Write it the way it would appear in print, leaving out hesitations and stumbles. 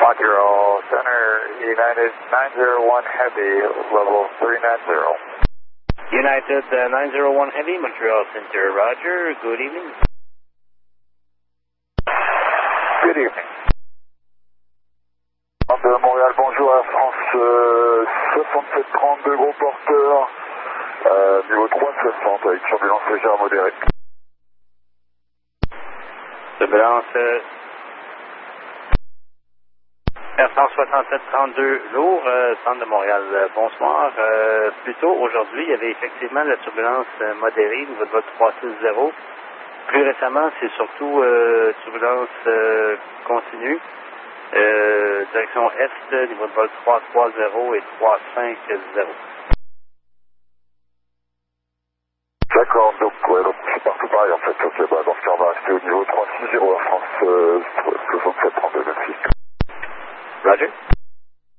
Montreal Center, United 901 Heavy, level 390. United 901 Heavy, Montreal Center, Roger. Good evening. Good evening. De Montréal, bonjour à France 6732, gros porteur, niveau 360 avec turbulence légère modérée. Turbulence Air France 6732 lourd, centre de Montréal, bonsoir. Plus tôt aujourd'hui, il y avait effectivement la turbulence modérée, niveau de vol 360. Plus récemment, c'est surtout turbulence continue. Direction Est, niveau de vol 330 et 350. D'accord, donc c'est partout pareil en fait. Ok, bah, dans ce cas, on va rester au niveau 360 Air France 6732, merci. Roger.